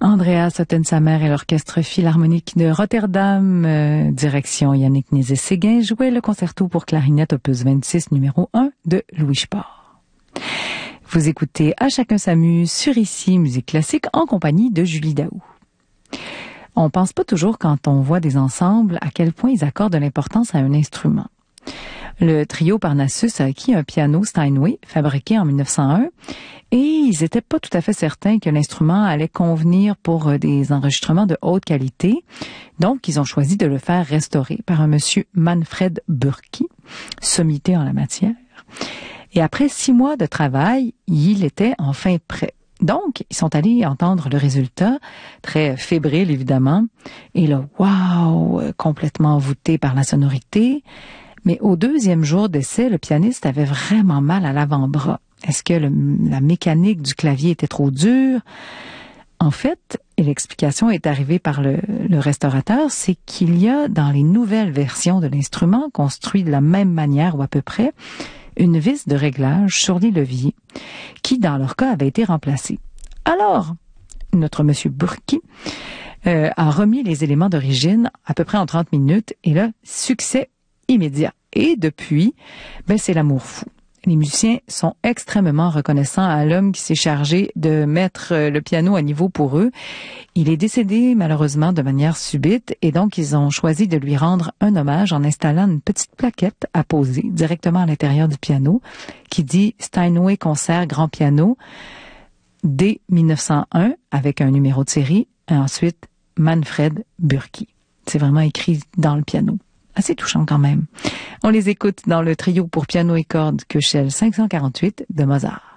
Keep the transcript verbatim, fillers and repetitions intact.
Andreas Ottensamer et l'Orchestre Philharmonique de Rotterdam, euh, direction Yannick Nézet-Séguin, jouait le concerto pour clarinette opus vingt-six numéro un de Louis Spohr. Vous écoutez À chacun s'amuse sur Ici Musique Classique en compagnie de Julie Daou. On pense pas toujours quand on voit des ensembles à quel point ils accordent de l'importance à un instrument. Le trio Parnassus a acquis un piano Steinway fabriqué en mille neuf cent un et ils étaient pas tout à fait certains que l'instrument allait convenir pour des enregistrements de haute qualité. Donc, ils ont choisi de le faire restaurer par un monsieur Manfred Bürki, sommité en la matière. Et après six mois de travail, il était enfin prêt. Donc, ils sont allés entendre le résultat, très fébrile évidemment, et là, waouh, complètement envoûté par la sonorité. Mais au deuxième jour d'essai, le pianiste avait vraiment mal à l'avant-bras. Est-ce que le, la mécanique du clavier était trop dure? En fait, et l'explication est arrivée par le, le restaurateur, c'est qu'il y a dans les nouvelles versions de l'instrument, construit de la même manière ou à peu près, une vis de réglage sur les leviers qui, dans leur cas, avait été remplacée. Alors, notre monsieur Bürki euh, a remis les éléments d'origine à peu près en trente minutes et là, succès immédiat. Et depuis, ben c'est l'amour fou. Les musiciens sont extrêmement reconnaissants à l'homme qui s'est chargé de mettre le piano à niveau pour eux. Il est décédé malheureusement de manière subite et donc ils ont choisi de lui rendre un hommage en installant une petite plaquette à poser directement à l'intérieur du piano qui dit Steinway Concert Grand Piano dès mille neuf cent un avec un numéro de série et ensuite Manfred Bürki. C'est vraiment écrit dans le piano. Assez touchant quand même. On les écoute dans le trio pour piano et cordes Köchel cinq cent quarante-huit de Mozart.